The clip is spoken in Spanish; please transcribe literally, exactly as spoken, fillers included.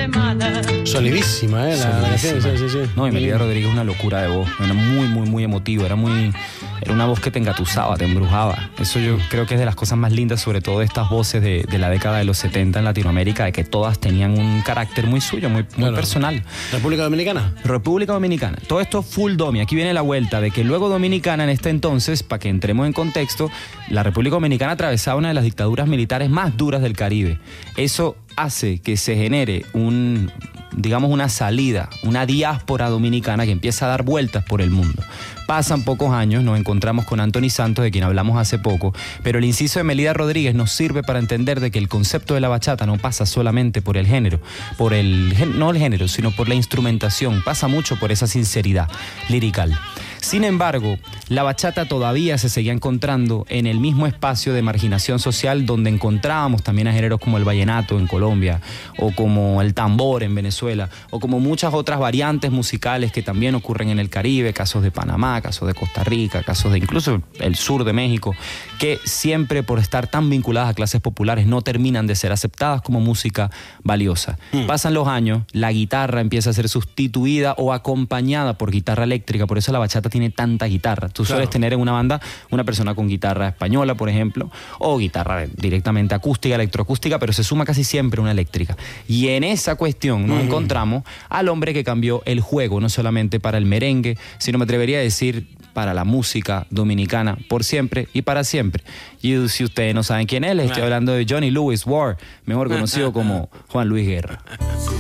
Solidísima, ¿eh? La, la canción, sí, sí, sí. No, y Melida Rodríguez es una locura de voz. Era muy, muy, muy emotiva. Era muy... Era una voz que te engatusaba, te embrujaba. Eso yo creo que es de las cosas más lindas, sobre todo de estas voces de, de la década de los setenta en Latinoamérica, de que todas tenían un carácter muy suyo, muy, muy Claro. personal. ¿República Dominicana? República Dominicana. Todo esto full domi. Aquí viene la vuelta de que luego Dominicana en este entonces, para que entremos en contexto, la República Dominicana atravesaba una de las dictaduras militares más duras del Caribe. Eso hace que se genere un, digamos, una salida, una diáspora dominicana que empieza a dar vueltas por el mundo. Pasan pocos años, nos encontramos con Anthony Santos, de quien hablamos hace poco, pero el inciso de Melida Rodríguez nos sirve para entender de que el concepto de la bachata no pasa solamente por el género, por el, no el género, sino por la instrumentación, pasa mucho por esa sinceridad lirical. Sin embargo, la bachata todavía se seguía encontrando en el mismo espacio de marginación social donde encontrábamos también a géneros como el vallenato en Colombia, o como el tambor en Venezuela, o como muchas otras variantes musicales que también ocurren en el Caribe, casos de Panamá, casos de Costa Rica, casos de incluso el sur de México, que siempre por estar tan vinculadas a clases populares no terminan de ser aceptadas como música valiosa. Mm. Pasan los años, la guitarra empieza a ser sustituida o acompañada por guitarra eléctrica, por eso la bachata tiene tanta guitarra. Tú claro. sueles tener en una banda una persona con guitarra española, por ejemplo, o guitarra directamente acústica, electroacústica, pero se suma casi siempre una eléctrica. Y en esa cuestión nos mm. encontramos al hombre que cambió el juego, no solamente para el merengue, sino me atrevería a decir para la música dominicana por siempre y para siempre. Y si ustedes no saben quién es, les estoy hablando de Johnny Louis Ward, mejor conocido como Juan Luis Guerra.